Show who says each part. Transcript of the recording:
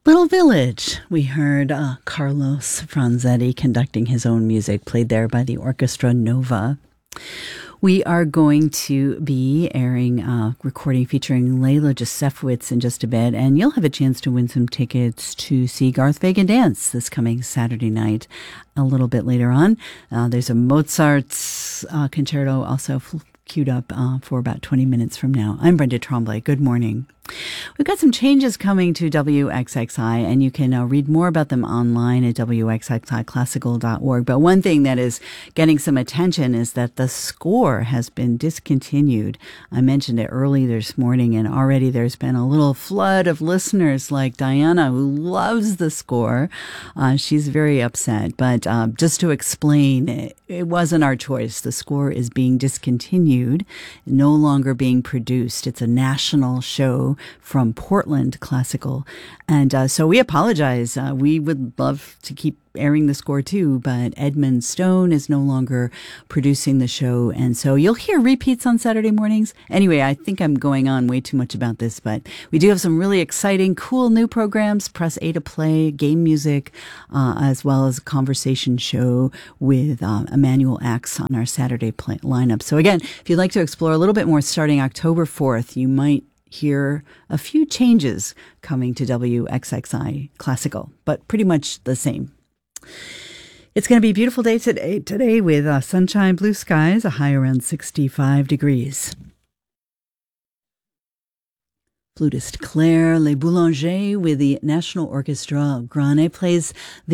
Speaker 1: Little Village. We heard Carlos Franzetti conducting his own music, played there by the Orchestra Nova. We are going to be airing a recording featuring Layla Josefowitz in just a bit, and you'll have a chance to win some tickets to see Garth Fagan dance this coming Saturday night a little bit later on. There's a Mozart's concerto also queued up for about 20 minutes from now. I'm Brenda Tremblay. Good morning. We've got some changes coming to WXXI, and you can read more about them online at wxxiclassical.org. But one thing that is getting some attention is that the score has been discontinued. I mentioned it early this morning, and already there's been a little flood of listeners like Diana, who loves the score. She's very upset. But just to explain, it wasn't our choice. The score is being discontinued, no longer being produced. It's a national show from Portland Classical. And so we apologize. We would love to keep airing the score too, but Edmund Stone is no longer producing the show. And so you'll hear repeats on Saturday mornings. Anyway, I think I'm going on way too much about this, but we do have some really exciting, cool new programs, Press A to Play, game music, as well as a conversation show with Emmanuel Axe on our Saturday lineup. So again, if you'd like to explore a little bit more starting October 4th, you might hear a few changes coming to WXXI Classical, but pretty much the same. It's going to be a beautiful day today with sunshine, blue skies, a high around 65 degrees. Flutist Claire Le Boulanger with the National Orchestra Grane plays the